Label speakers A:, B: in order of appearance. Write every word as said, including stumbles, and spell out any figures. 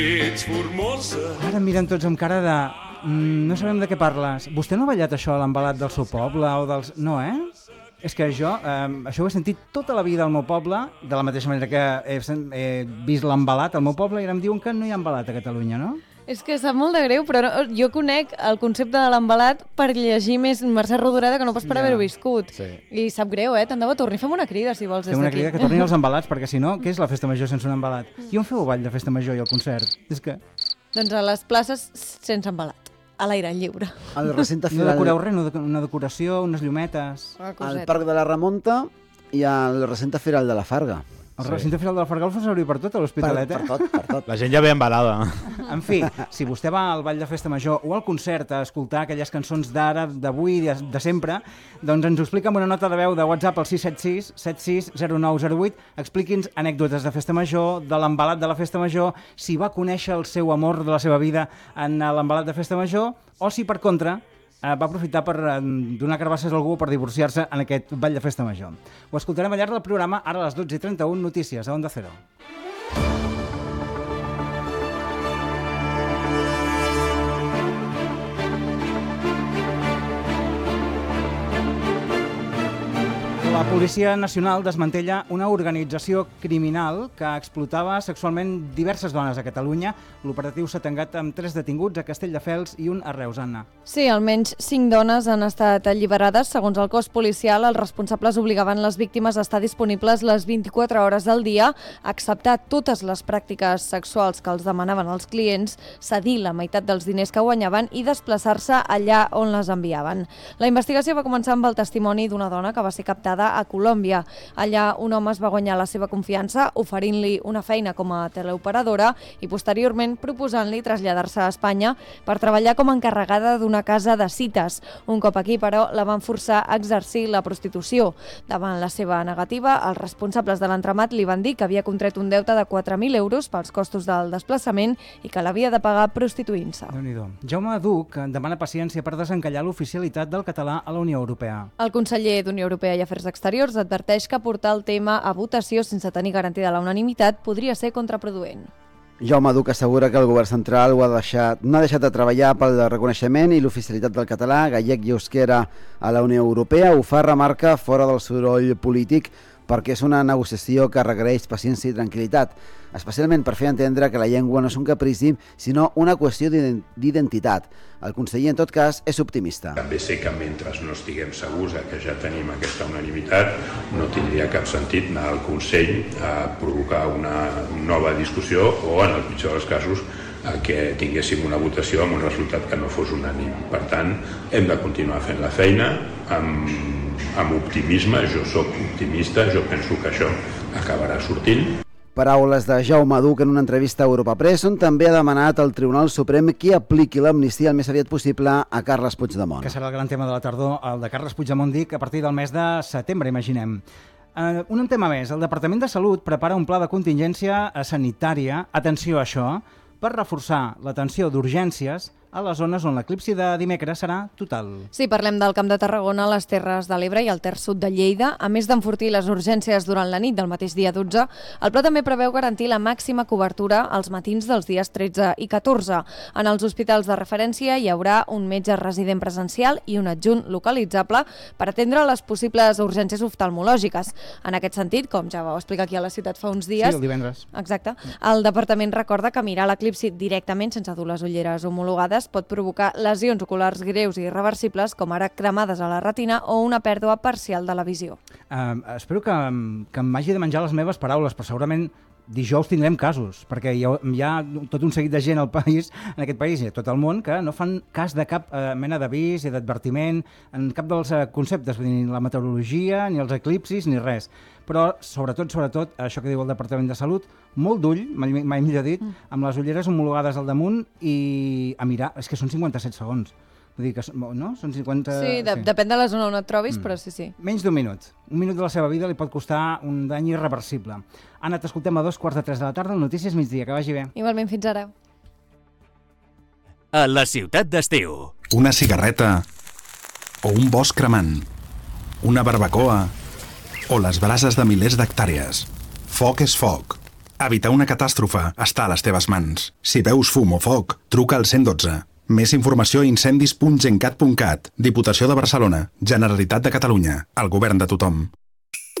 A: Ets formosa.
B: Ara em miren tots amb cara de... Mm, no sabem de què parles. Vostè no ha ballat això a l'embalat del seu poble o dels... No, eh? És que jo, eh, això ho he sentit tota la vida al meu poble, de la mateixa manera que he, he vist l'embalat al meu poble, i ara em diuen que no hi ha embalat a Catalunya, no?
C: És que sap molt de greu, però no, jo conec el concepte de l'embalat per llegir més Mercè Rodoreda que no pas per
B: Ja.
C: haver-ho viscut.
B: Sí.
C: I sap greu, eh? Tant de bo torni. Fem una crida, si vols, des
B: Fem una
C: d'aquí.
B: crida que tornin els embalats, perquè si no, què és la festa major sense un embalat? I on feu el ball de festa major i el concert? És que...
C: Doncs a les places sense embalat, a l'aire lliure.
D: Al recinte
B: No
D: firal,
B: decoreu res, no de- una decoració, unes llumetes...
C: Una
D: al
C: coseta.
D: Parc de la Remonta i al recinte firal de la Farga.
B: El recinte firal de la Farga el fa servir per tot a
D: Per,
B: l'Hospitalet,
D: per
B: eh?
D: tot, per tot.
E: La gent ja ve embalada.
B: En fi, si vostè va al ball de festa major o al concert a escoltar aquelles cançons d'ara, d'avui, de, de sempre, doncs ens ho explica amb una nota de veu de WhatsApp al sis set sis set sis zero nou zero vuit. Expliqui'ns anècdotes de festa major, de l'embalat de la festa major, si va conèixer el seu amor de la seva vida en l'embalat de festa major, o si, per contra, eh, va aprofitar per eh, donar carbasses a algú per divorciar-se en aquest ball de festa major. Ho escoltarem al llarg del programa, ara a les dotze i trenta-u, notícies a Onda Cero. La Policia Nacional desmantella una organització criminal que explotava sexualment diverses dones a Catalunya. L'operatiu s'ha tancat amb tres detinguts a Castelldefels i un a Reus, Anna.
C: Sí, almenys cinc dones han estat alliberades. Segons el cos policial, els responsables obligaven les víctimes a estar disponibles les vint-i-quatre hores del dia, acceptar totes les pràctiques sexuals que els demanaven els clients, cedir la meitat dels diners que guanyaven i desplaçar-se allà on les enviaven. La investigació va començar amb el testimoni d'una dona que va ser captada a Colòmbia. Allà un home es va guanyar la seva confiança oferint-li una feina com a teleoperadora i posteriorment proposant-li traslladar-se a Espanya per treballar com a encarregada d'una casa de cites. Un cop aquí, però, la van forçar a exercir la prostitució. Davant la seva negativa, els responsables de l'entramat li van dir que havia contret un deute de quatre mil euros pels costos del desplaçament i que l'havia de pagar prostituint-se.
B: Déu-n'hi-do. Jaume Duc demana paciència per desencallar l'oficialitat del català a la Unió Europea.
C: El conseller d'Unió Europea i Afers Exteriors adverteix que portar el tema a votació sense tenir garantida la unanimitat podria ser contraproduent.
D: Jaume Duc assegura que el govern central ho ha deixat, no ha deixat de treballar pel reconeixement i l'oficialitat del català, gallec i euskera a la Unió Europea. Ho fa, remarca, fora del soroll polític, perquè és una negociació que requereix paciència i tranquil·litat, especialment per fer entendre que la llengua no és un caprici, sinó una qüestió d'identitat. El conseller, en tot cas, és optimista.
F: També sé que mentre no estiguem segurs que ja tenim aquesta unanimitat, no tindria cap sentit anar al Consell a provocar una nova discussió o, en el pitjor dels casos, que tinguéssim una votació amb un resultat que no fos unànim. Per tant, hem de continuar fent la feina amb, amb optimisme. Jo sóc optimista, jo penso que això acabarà sortint.
D: Paraules de Jaume Duc en una entrevista a Europa Press, on també ha demanat al Tribunal Suprem que apliqui l'amnistia el més aviat possible a Carles Puigdemont.
B: Que serà el gran tema de la tardor, el de Carles Puigdemont, dic, a partir del mes de setembre, imaginem. Uh, un tema més. El Departament de Salut prepara un pla de contingència sanitària, atenció a això, per reforçar l'atenció d'urgències a les zones on l'eclipsi de dimecres serà total.
C: Sí, parlem del Camp de Tarragona, les Terres de l'Ebre i el Ter Sud de Lleida. A més d'enfortir les urgències durant la nit del mateix dia dotze, el pla també preveu garantir la màxima cobertura als matins dels dies tretze i catorze. En els hospitals de referència hi haurà un metge resident presencial i un adjunt localitzable per atendre les possibles urgències oftalmològiques. En aquest sentit, com ja vau explicar aquí a la ciutat fa uns dies...
B: Sí, el divendres.
C: Exacte. El departament recorda que mirar l'eclipsi directament sense dur les ulleres homologades pot provocar lesions oculars greus i irreversibles, com ara cremades a la retina o una pèrdua parcial de la visió.
B: Uh, espero que, que m'hagi de menjar les meves paraules, però segurament dijous tindrem casos, perquè hi ha, hi ha tot un seguit de gent al país, en aquest país i a tot el món, que no fan cas de cap uh, mena d'avís i d'advertiment, en cap dels uh, conceptes, ni la meteorologia, ni els eclipsis, ni res. Però, sobretot, sobretot, això que diu el Departament de Salut, molt d'ull, mai, mai millor dit, amb les ulleres homologades al damunt i a mirar, és que són cinquanta-set segons. Vull dir que, no? Són cinquanta...
C: Sí, de, sí. Depèn de la zona on et trobis, mm. però sí, sí.
B: Menys d'un minut. Un minut de la seva vida li pot costar un dany irreversible. Anna, t'escoltem a dos quarts de tres de la tarda, al Notícies Migdia, que vagi bé.
C: Igualment, fins ara.
A: A la ciutat d'estiu.
G: Una cigarreta o un bosc cremant, una barbacoa o les brases de milers d'hectàrees. Foc és foc. Evitar una catàstrofe està a les teves mans. Si veus fum o foc, truca al cent i dotze. Més informació a incendis punt gencat punt cat. Diputació de Barcelona. Generalitat de Catalunya. El govern de tothom.